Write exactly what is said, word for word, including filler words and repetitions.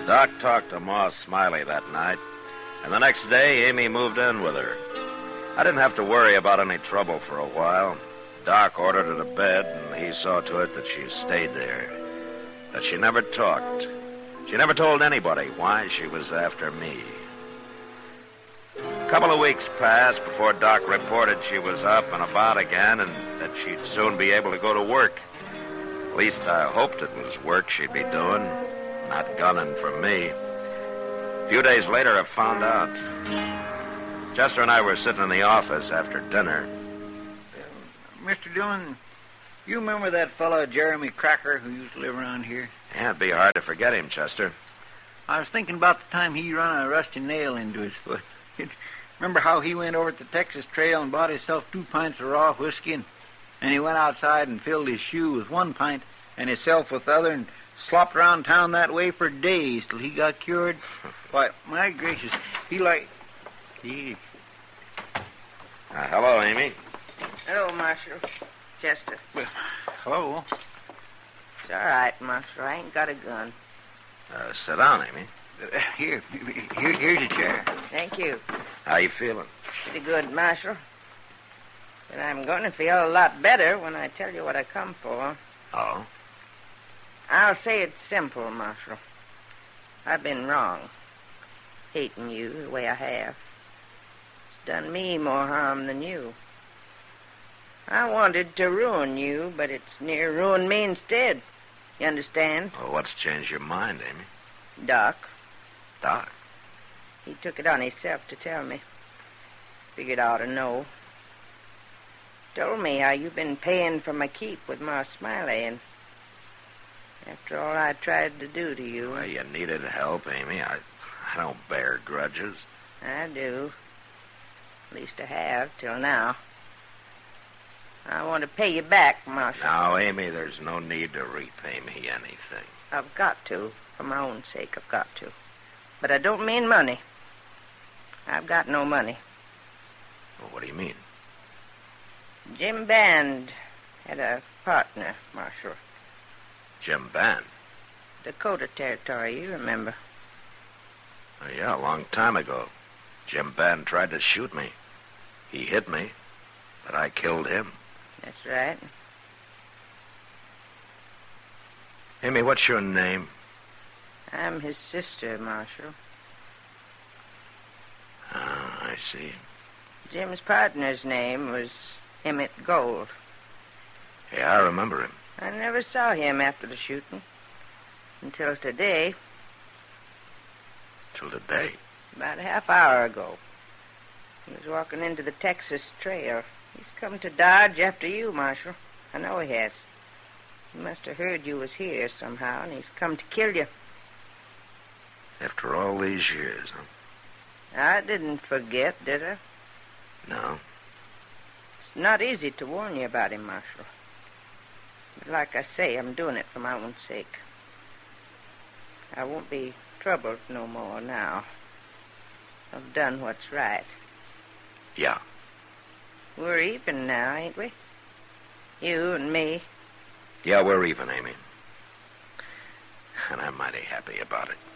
Doc talked to Ma Smiley that night, and the next day Amy moved in with her. I didn't have to worry about any trouble for a while. Doc ordered her to bed, and he saw to it that she stayed there, that she never talked. She never told anybody why she was after me. A couple of weeks passed before Doc reported she was up and about again and that she'd soon be able to go to work. At least I hoped it was work she'd be doing, not gunning for me. A few days later, I found out. Chester and I were sitting in the office after dinner. Uh, Mister Dillon, you remember that fellow Jeremy Cracker who used to live around here? Yeah, it'd be hard to forget him, Chester. I was thinking about the time he run a rusty nail into his foot. Remember how he went over to the Texas Trail and bought himself two pints of raw whiskey, and, and he went outside and filled his shoe with one pint and himself with the other and slopped around town that way for days till he got cured? Why, my gracious, he like... He... Uh, hello, Amy. Hello, Marshal. Chester. Well, hello. It's all right, Marshal. I ain't got a gun. Uh, sit down, Amy. Uh, here, here, here's a chair. Thank you. How you feeling? Pretty good, Marshal. But I'm going to feel a lot better when I tell you what I come for. Oh? I'll say it's simple, Marshal. I've been wrong. Hating you the way I have. It's done me more harm than you. I wanted to ruin you, but it's near ruined me instead. You understand? Well, what's changed your mind, Amy? Doc. Doc? He took it on himself to tell me. Figured I ought to know. Told me how you've been paying for my keep with Ma Smiley, and after all I tried to do to you... Well, you needed help, Amy. I, I don't bear grudges. I do. At least I have, till now. I want to pay you back, Marshal. Now, Amy, there's no need to repay me anything. I've got to. For my own sake, I've got to. But I don't mean money. I've got no money. Well, what do you mean? Jim Band had a partner, Marshal. Jim Band? Dakota Territory, you remember. Oh, yeah, a long time ago. Jim Band tried to shoot me. He hit me, but I killed him. That's right. Amy, what's your name? I'm his sister, Marshal. Ah, I see. Jim's partner's name was Emmett Gold. Yeah, I remember him. I never saw him after the shooting. Until today. Till today? About a half hour ago. He was walking into the Texas Trail. He's come to Dodge after you, Marshal. I know he has. He must have heard you was here somehow, and he's come to kill you. After all these years, huh? I didn't forget, did I? No. It's not easy to warn you about him, Marshal. But like I say, I'm doing it for my own sake. I won't be troubled no more now. I've done what's right. Yeah. We're even now, ain't we? You and me. Yeah, we're even, Amy. And I'm mighty happy about it.